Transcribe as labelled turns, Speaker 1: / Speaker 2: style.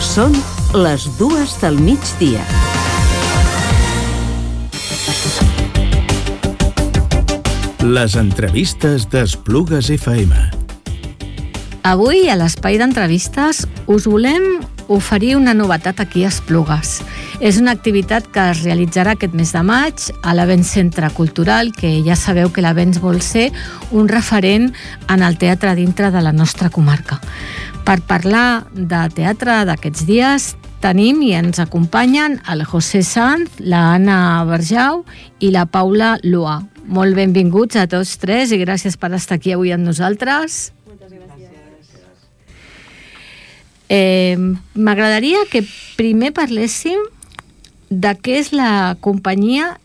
Speaker 1: Són les 2 del migdia.
Speaker 2: Les entrevistes d'Esplugues FM.
Speaker 3: Avui, a l'espai d'entrevistes, us volem oferir una novetat aquí a Esplugues. És una activitat que es realitzarà aquest mes de maig a l'Avenç Centre Cultural, que ja sabeu que l'Avenç vol ser un referent en el teatre dintre de la nostra comarca. Per parlar de teatre d'aquests dies, tenim i ens acompanyen el José Sanz, la Anna Berjau i la Paula Loà. Molt benvinguts a tots tres i gràcies per estar aquí avui amb nosaltres.
Speaker 4: Moltes gràcies.
Speaker 3: M'agradaria que primer parléssim de què és la companyia